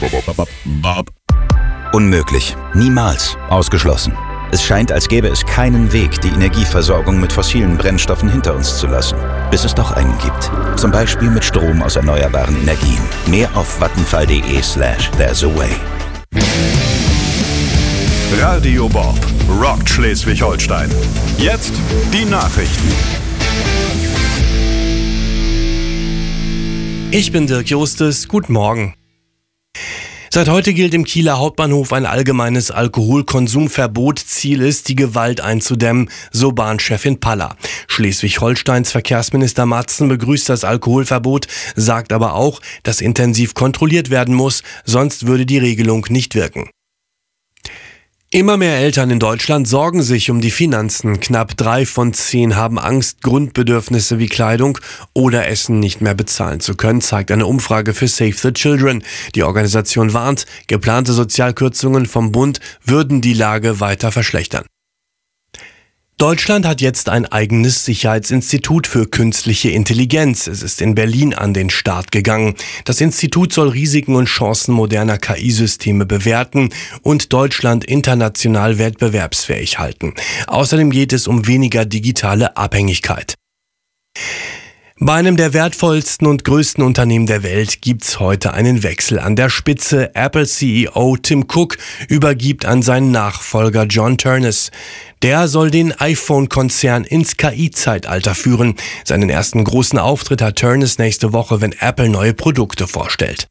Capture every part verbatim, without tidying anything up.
Unmöglich. Niemals. Ausgeschlossen. Es scheint, als gäbe es keinen Weg, die Energieversorgung mit fossilen Brennstoffen hinter uns zu lassen. Bis es doch einen gibt. Zum Beispiel mit Strom aus erneuerbaren Energien. Mehr auf vattenfall.de slash there's a way. Radio Bob rockt Schleswig-Holstein. Jetzt die Nachrichten. Ich bin Dirk Justus. Guten Morgen. Seit heute gilt im Kieler Hauptbahnhof ein allgemeines Alkoholkonsumverbot. Ziel ist, die Gewalt einzudämmen, so Bahnchefin Paller. Schleswig-Holsteins Verkehrsminister Matzen begrüßt das Alkoholverbot, sagt aber auch, dass intensiv kontrolliert werden muss, sonst würde die Regelung nicht wirken. Immer mehr Eltern in Deutschland sorgen sich um die Finanzen. Knapp drei von zehn haben Angst, Grundbedürfnisse wie Kleidung oder Essen nicht mehr bezahlen zu können, zeigt eine Umfrage für Save the Children. Die Organisation warnt, geplante Sozialkürzungen vom Bund würden die Lage weiter verschlechtern. Deutschland hat jetzt ein eigenes Sicherheitsinstitut für künstliche Intelligenz. Es ist in Berlin an den Start gegangen. Das Institut soll Risiken und Chancen moderner K I-Systeme bewerten und Deutschland international wettbewerbsfähig halten. Außerdem geht es um weniger digitale Abhängigkeit. Bei einem der wertvollsten und größten Unternehmen der Welt gibt's heute einen Wechsel an der Spitze. Apple-C E O Tim Cook übergibt an seinen Nachfolger John Ternus. Der soll den iPhone-Konzern ins K I-Zeitalter führen. Seinen ersten großen Auftritt hat Ternus nächste Woche, wenn Apple neue Produkte vorstellt.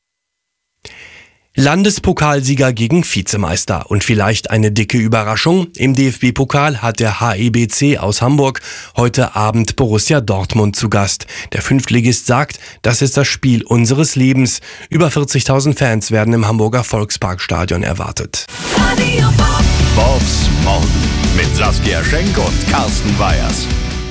Landespokalsieger gegen Vizemeister und vielleicht eine dicke Überraschung. Im D F B-Pokal hat der H E B C aus Hamburg heute Abend Borussia Dortmund zu Gast. Der Fünftligist sagt, das ist das Spiel unseres Lebens. Über vierzigtausend Fans werden im Hamburger Volksparkstadion erwartet. Bobs Morgen mit Saskia Schenk und Carsten Weyers.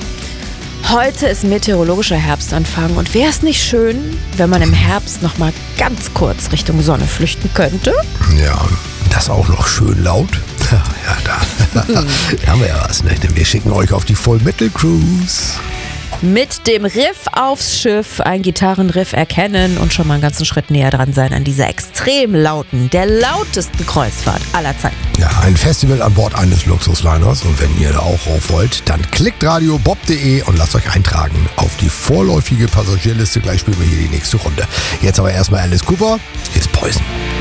Heute ist meteorologischer Herbstanfang und wäre es nicht schön, wenn man im Herbst noch mal ganz kurz Richtung Sonne flüchten könnte? Ja, das auch noch schön laut. Ja, da, da haben wir ja was, ne? Denn wir schicken euch auf die Full Metal Cruise. Mit dem Riff aufs Schiff, ein Gitarrenriff erkennen und schon mal einen ganzen Schritt näher dran sein an dieser extrem lauten, der lautesten Kreuzfahrt aller Zeiten. Ja, ein Festival an Bord eines Luxusliners. Und wenn ihr da auch rauf wollt, dann klickt radio bob punkt de und lasst euch eintragen auf die vorläufige Passagierliste. Gleich spielen wir hier die nächste Runde. Jetzt aber erstmal Alice Cooper. Hier ist Poison.